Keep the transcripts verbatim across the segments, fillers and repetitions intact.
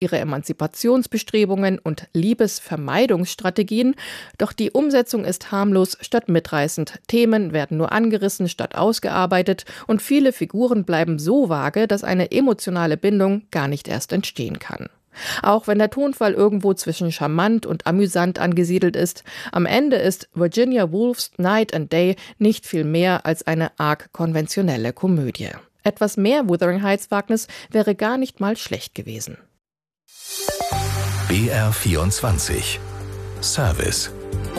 ihre Emanzipationsbestrebungen und Liebesvermeidungsstrategien, doch die Umsetzung ist harmlos statt mitreißend. Themen werden nur angerissen statt ausgearbeitet und viele Figuren bleiben so vage, dass eine emotionale Bindung gar nicht erst entstehen kann. Auch wenn der Tonfall irgendwo zwischen charmant und amüsant angesiedelt ist, am Ende ist Virginia Woolfs Night and Day nicht viel mehr als eine arg konventionelle Komödie. Etwas mehr Wuthering Heights Wagnis wäre gar nicht mal schlecht gewesen. B R vierundzwanzig Service.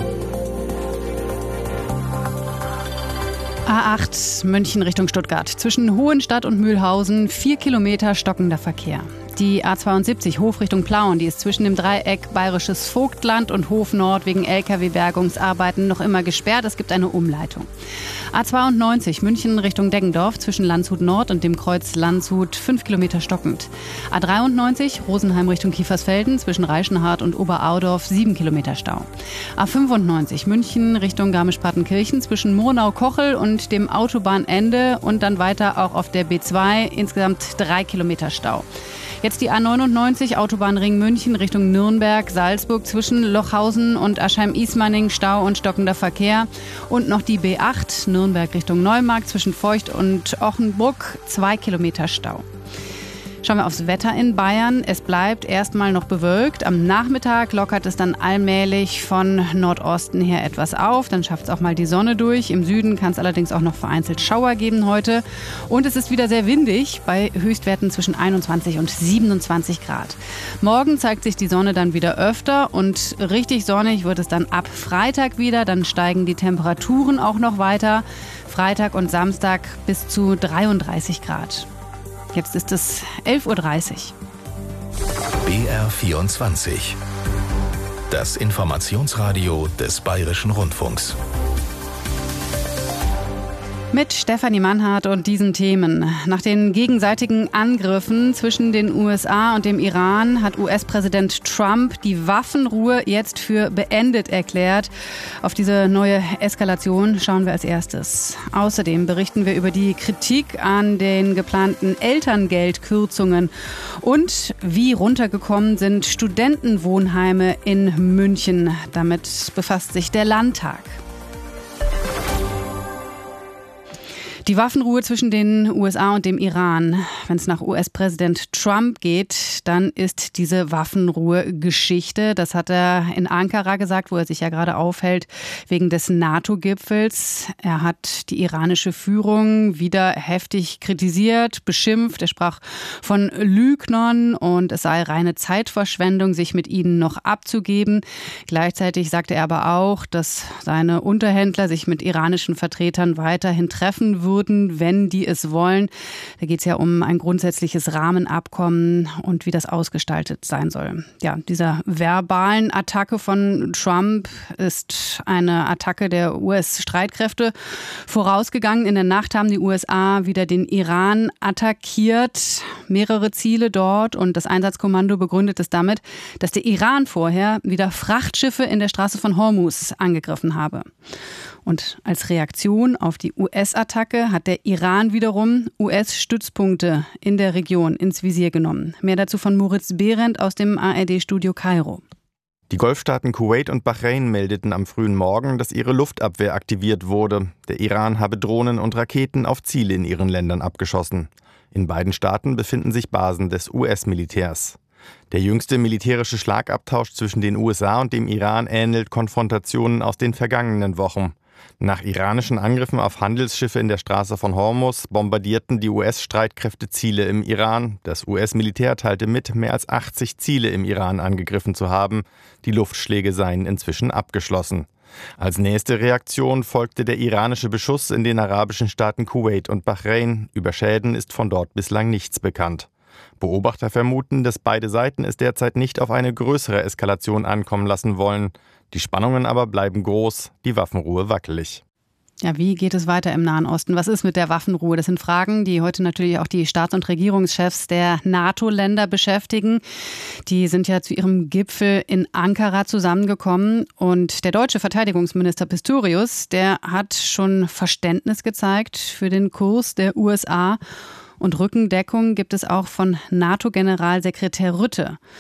A acht München Richtung Stuttgart. Zwischen Hohenstadt und Mühlhausen vier Kilometer stockender Verkehr. Die A zweiundsiebzig Hof Richtung Plauen, die ist zwischen dem Dreieck Bayerisches Vogtland und Hof Nord wegen L K W-Bergungsarbeiten noch immer gesperrt. Es gibt eine Umleitung. A zweiundneunzig München Richtung Deggendorf zwischen Landshut Nord und dem Kreuz Landshut fünf Kilometer stockend. A dreiundneunzig Rosenheim Richtung Kiefersfelden zwischen Reichenhard und Oberaudorf sieben Kilometer Stau. A fünfundneunzig München Richtung Garmisch-Partenkirchen zwischen Murnau-Kochel und dem Autobahnende und dann weiter auch auf der B zwei insgesamt drei Kilometer Stau. Jetzt die A neunundneunzig Autobahnring München Richtung Nürnberg, Salzburg zwischen Lochhausen und Aschheim-Ismaning Stau und stockender Verkehr. Und noch die B acht Nürnberg Richtung Neumarkt zwischen Feucht und Ochenbruck, zwei Kilometer Stau. Schauen wir aufs Wetter in Bayern. Es bleibt erstmal noch bewölkt. Am Nachmittag lockert es dann allmählich von Nordosten her etwas auf. Dann schafft es auch mal die Sonne durch. Im Süden kann es allerdings auch noch vereinzelt Schauer geben heute. Und es ist wieder sehr windig bei Höchstwerten zwischen einundzwanzig und siebenundzwanzig Grad. Morgen zeigt sich die Sonne dann wieder öfter und richtig sonnig wird es dann ab Freitag wieder. Dann steigen die Temperaturen auch noch weiter. Freitag und Samstag bis zu dreiunddreißig Grad. Jetzt ist es elf Uhr dreißig. B R vierundzwanzig. Das Informationsradio des Bayerischen Rundfunks. Mit Stefanie Mannhardt und diesen Themen. Nach den gegenseitigen Angriffen zwischen den U S A und dem Iran hat U S-Präsident Trump die Waffenruhe jetzt für beendet erklärt. Auf diese neue Eskalation schauen wir als erstes. Außerdem berichten wir über die Kritik an den geplanten Elterngeldkürzungen und wie runtergekommen sind Studentenwohnheime in München. Damit befasst sich der Landtag. Die Waffenruhe zwischen den U S A und dem Iran. Wenn es nach U S-Präsident Trump geht, dann ist diese Waffenruhe Geschichte. Das hat er in Ankara gesagt, wo er sich ja gerade aufhält, wegen des NATO-Gipfels. Er hat die iranische Führung wieder heftig kritisiert, beschimpft. Er sprach von Lügnern und es sei reine Zeitverschwendung, sich mit ihnen noch abzugeben. Gleichzeitig sagte er aber auch, dass seine Unterhändler sich mit iranischen Vertretern weiterhin treffen würden. Würden, wenn die es wollen. Da geht es ja um ein grundsätzliches Rahmenabkommen und wie das ausgestaltet sein soll. Ja, dieser verbalen Attacke von Trump ist eine Attacke der U S-Streitkräfte vorausgegangen. In der Nacht haben die U S A wieder den Iran attackiert, mehrere Ziele dort und das Einsatzkommando begründet es damit, dass der Iran vorher wieder Frachtschiffe in der Straße von Hormuz angegriffen habe. Und als Reaktion auf die U S-Attacke hat der Iran wiederum U S-Stützpunkte in der Region ins Visier genommen. Mehr dazu von Moritz Behrendt aus dem A R D-Studio Kairo. Die Golfstaaten Kuwait und Bahrain meldeten am frühen Morgen, dass ihre Luftabwehr aktiviert wurde. Der Iran habe Drohnen und Raketen auf Ziele in ihren Ländern abgeschossen. In beiden Staaten befinden sich Basen des U S-Militärs. Der jüngste militärische Schlagabtausch zwischen den U S A und dem Iran ähnelt Konfrontationen aus den vergangenen Wochen. Nach iranischen Angriffen auf Handelsschiffe in der Straße von Hormuz bombardierten die U S-Streitkräfte Ziele im Iran. Das U S-Militär teilte mit, mehr als achtzig Ziele im Iran angegriffen zu haben. Die Luftschläge seien inzwischen abgeschlossen. Als nächste Reaktion folgte der iranische Beschuss in den arabischen Staaten Kuwait und Bahrain. Über Schäden ist von dort bislang nichts bekannt. Beobachter vermuten, dass beide Seiten es derzeit nicht auf eine größere Eskalation ankommen lassen wollen. Die Spannungen aber bleiben groß, die Waffenruhe wackelig. Ja, wie geht es weiter im Nahen Osten? Was ist mit der Waffenruhe? Das sind Fragen, die heute natürlich auch die Staats- und Regierungschefs der NATO-Länder beschäftigen. Die sind ja zu ihrem Gipfel in Ankara zusammengekommen. Und der deutsche Verteidigungsminister Pistorius, der hat schon Verständnis gezeigt für den Kurs der U S A. Und Rückendeckung gibt es auch von NATO-Generalsekretär Rütte.